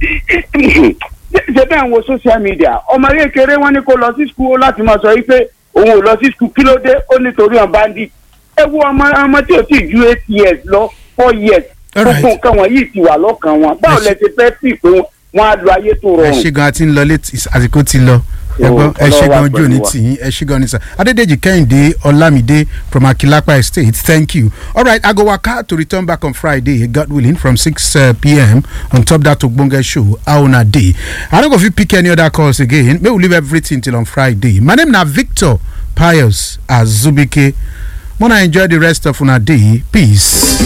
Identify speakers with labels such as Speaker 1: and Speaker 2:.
Speaker 1: ṣe bẹ́ẹ̀ wo social media ọmọ kékeré wọn ní kó lọ sí school láti máa sọ yìí pé òun ò lọ sí school kí ló dé ó nítorí ọ̀n bandit ẹ wo ọmọ tí ò tí ju 8 years lọ 4 years gbogbo nǹkan wọ̀nyí ti wà lọ́kàn wọn báwo lẹ ti fẹ́ pì pé wọ́n á lo ayé tó rọrùn.
Speaker 2: ẹ ṣe gan àti ń lọ létí àsìkò ti lọ ẹgbọn ẹ ṣe gan ojú òní tìyín ẹ ṣe gan ní sir Adédèjì Kẹ́hìndé Ọlámídé from Akilapa Estate thank you. All right, I go waka to return back on Friday God willing from 6 p.m. on top that ogbonge show how una dey. I no go fit pick any other calls again make we leave everything till on Friday. My name na Victor Pius Azubike. Wanna enjoy the rest of una day. Peace.